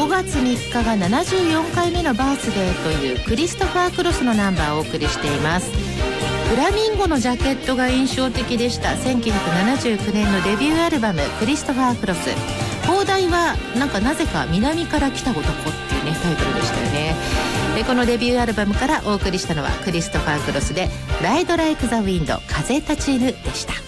5月3日が74回目のバースデーというクリストファー・クロスのナンバーをお送りしています。フラミンゴのジャケットが印象的でした。1979年のデビューアルバムクリストファー・クロス、放題はなぜか南から来た男っていうねタイトルでしたよね。でこのデビューアルバムからお送りしたのはクリストファー・クロスでライド・ライク・ザ・ウィンド、風立ちぬでした。